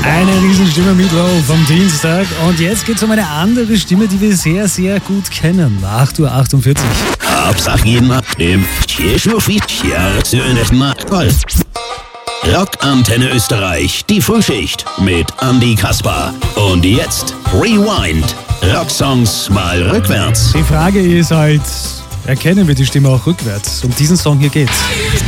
Eine Riesenstimme Meatloaf vom Dienstag. Und jetzt geht es um eine andere Stimme, die wir sehr, sehr gut kennen. 8:48 Uhr. Hauptsache jeden Abnehmen. Rockantenne Österreich, die Frühschicht mit Andy Kaspar. Und jetzt Rewind. Rocksongs mal rückwärts. Die Frage ist halt, erkennen wir die Stimme auch rückwärts? Um diesen Song hier geht's.